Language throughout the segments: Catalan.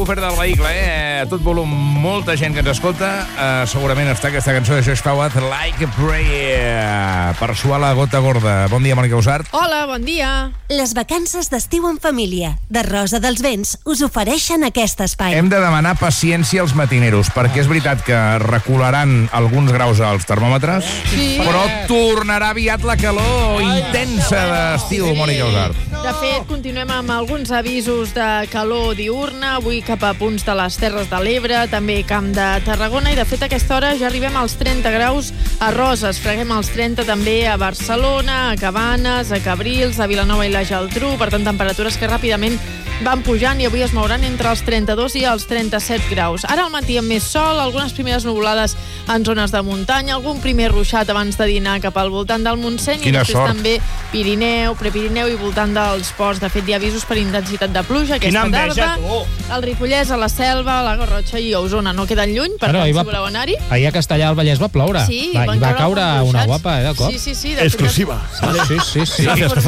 subwoofer del vehicle, a tot volum, molta gent que ens escolta. Segurament està aquesta cançó de Josh Fawad, Like a Prayer, per suar la gota gorda. Bon dia, Mònica Usart. Hola, bon dia. Les vacances d'estiu en família de Rosa dels Vents us ofereixen aquest espai. Hem de demanar paciència als matineros, perquè és veritat que recularan alguns graus als termòmetres, però tornarà aviat la calor intensa d'estiu, Mònica Usart. De fet, continuem amb alguns avisos de calor diurna, avui cap a punts de les Terres de l'Ebre, també Camp de Tarragona, i de fet a aquesta hora ja arribem als 30 graus a Roses, freguem als 30 també a Barcelona, a Cabanes, a Cabrils, a Vilanova i la Geltrú, per tant temperatures que ràpidament van pujant i avui es mouran entre els 32 i els 37 graus. Ara al matí amb més sol, algunes primeres nuvolades en zones de muntanya, algun primer ruixat abans de dinar cap al voltant del Montseny, i després també Pirineu, Prepirineu i voltant dels ports. De fet, hi ha avisos per intensitat de pluja aquesta tarda. El Ripollès, a la Selva, la Garrotxa i Osona no queden lluny, per tant, si voleu anar-hi. Ahir a Castellà del Vallès va ploure. Sí, va caure una guapa, de cop. Sí. Exclusiva. Sí.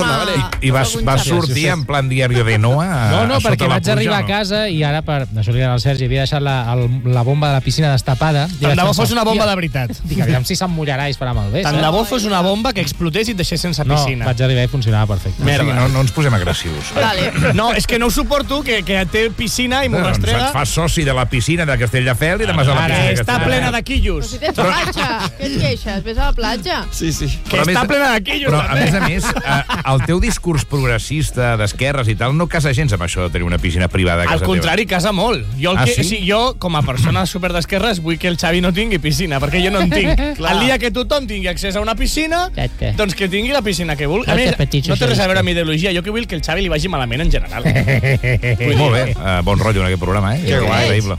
I va sortir en plan diario de Noa. No, perquè vaig arribar a casa i ara, això li deia al Sergi, havia deixat la bomba de la piscina destapada. Tant de bo fos una bomba de veritat. Dic, aviam si s'emmullarà i es farà malbé. Tant de bo fos una bomba que explotés i et deixés sense piscina. No, vaig arribar i funcionava perfecte. No ens posem agressius. No, és que no ho suporto, que té piscina i m'ho rastrega. Et fas soci de la piscina de Castelldefels i de Mas a la piscina. Està plena de quillos. Si tens platja, què et queixes? Ves a la platja. Sí. Que està plena de quillos, també. Però, a més, el teu discurs progressista d'esquerres i tal no casa gens amb això de tenir una piscina privada a casa teva. Al contrari, casa molt. Jo, com a persona super d'esquerres, vull que el Xavi no tingui piscina, perquè jo no en tinc. El dia que tothom tingui accés a una piscina, doncs que tingui la piscina que vulgui. A més, no té res a veure amb ideologia. Jo que vull que el Xavi li vagi malament en general. Molt bé, bon rotllo en aquest programa, Que guai. Increïble.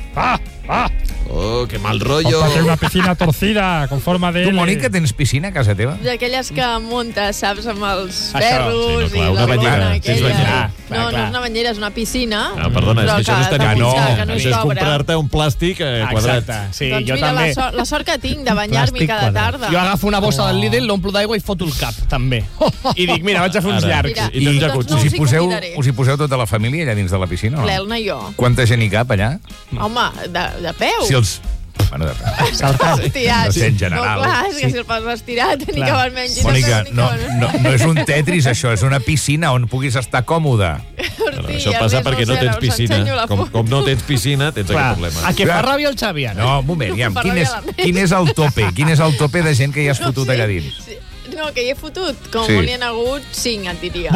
Oh, qué mal rollo. Comparte una piscina torcida con forma de... Tu, Mònica, tens piscina a casa teva? D'aquelles que muntes, saps, amb els ferros i una la banyera. bona aquella. Clar. No és una banyera, és una piscina. Perdona, és que això no és tenir que no això és comprar-te un plàstic quadrat. Exacte, sí, doncs jo mira, també. la sort que tinc de banyar-m'hi cada tarda. Jo agafo una bossa del Lidl, l'omplo d'aigua i foto el cap, també. I dic, mira, vaig a fer uns llargs. Mira, I tens jacuzzi. doncs no us hi Us convidaré. hi poseu tota la família allà dins de la piscina? O no? L'Elna i jo. Quanta gent hi cap allà? Home, de peu. Si els... Bueno, Estirat. No sé, en general. No, clar, és que si el poses estirat, ni que val menys. Mònica, no és un Tetris, això, és una piscina on puguis estar còmode. Això passa perquè no tens piscina. Com no tens piscina, tens aquest problema. A què fa ràbia el Xavi, ara? No, un moment, quin és el tope? Quin és el tope de gent que hi has fotut allà dins? No, que hi he fotut, com n'hi ha hagut 5, et diria.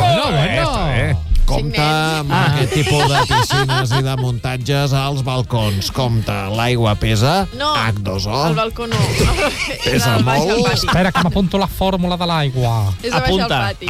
Bueno. Compte amb aquest tipus de piscines i de muntatges als balcons. Compte, l'aigua pesa No, H2O. al balcó no. Pesa molt. Espera, que m'apunto la fórmula de l'aigua. És a baix al pati.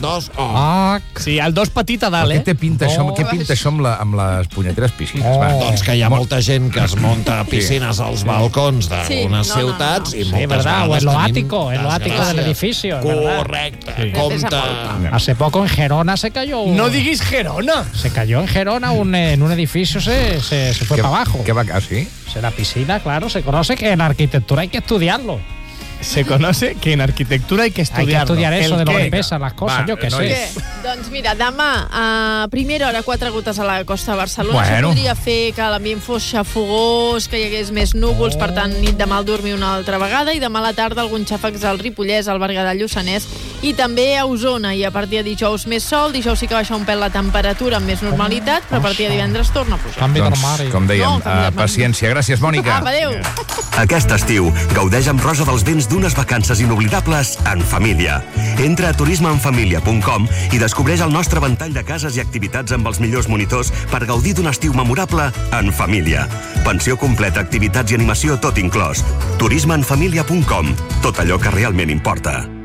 H2O. Sí, el 2 petit a dalt, Què pinta això amb les punyeteres piscines? Doncs que hi ha molta gent que es munta piscines als balcons d'algunes ciutats i moltes verdad, o vegades en lo tenim ático desgràcies. del edificio. Correcte, compte. Hace poco en Gerona se cayó. No diguis Gerona. Se cayó en Gerona en un edificio, se fue para abajo. ¿Qué va así? La piscina, claro, se conoce que en arquitectura hay que estudiarlo. Se conoce que en arquitectura hay que estudiarlo. Hay que estudiar eso de lo que pesan las cosas, yo qué sé. Doncs mira, demà a primera hora 4 gotes a la costa de Barcelona. Això podria fer que l'ambient fos xafogós, que hi hagués més núvols, per tant, nit de mal dormir una altra vegada, i demà a la tarda alguns xàfecs al Ripollès, al Berguedà, al Lluçanès, i també a Osona, i a partir de dijous més sol, dijous sí que baixa un pèl la temperatura amb més normalitat, però a partir de divendres torna a pujar. Canvi d'armari. Com dèiem, paciència. Gràcies, Mònica. Apa, adéu. Aquest estiu, gaudeix amb Rosa dels Vents d'unes vacances inoblidables en família. Entra a turismeenfamilia.com i descobreix el nostre ventall de cases i activitats amb els millors monitors per gaudir d'un estiu memorable en família. Pensió completa, activitats i animació tot inclòs. turismeenfamilia.com. Tot allò que realment importa.